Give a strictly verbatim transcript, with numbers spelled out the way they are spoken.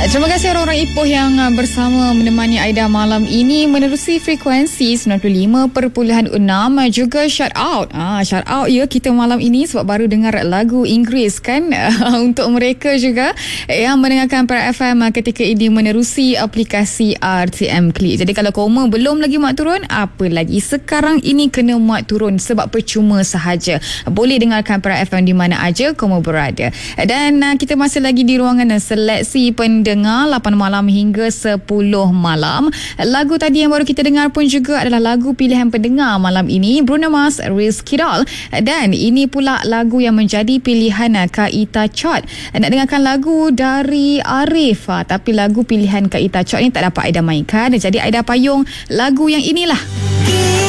Terima kasih orang-orang Ipoh yang bersama menemani Aida malam ini menerusi frekuensi sembilan puluh lima perpuluhan enam. Juga shout out ah, shout out ya kita malam ini sebab baru dengar lagu Inggeris kan. Untuk mereka juga yang mendengarkan Para F M ketika ini menerusi aplikasi R T M Klik. Jadi kalau koma belum lagi muat turun, apa lagi sekarang ini kena muat turun sebab percuma sahaja. Boleh dengarkan Para F M di mana aja koma berada. Dan uh, kita masih lagi di ruangan seleksi pendengar lapan malam hingga sepuluh malam. Lagu tadi yang baru kita dengar pun juga adalah lagu pilihan pendengar malam ini, Bruno Mars, Rizky Doll. Dan ini pula lagu yang menjadi pilihan Kak Ita Chot. Nak dengarkan lagu dari Arif, tapi lagu pilihan Kak Ita Chot ni tak dapat Aida mainkan. Jadi Aida payung lagu yang inilah.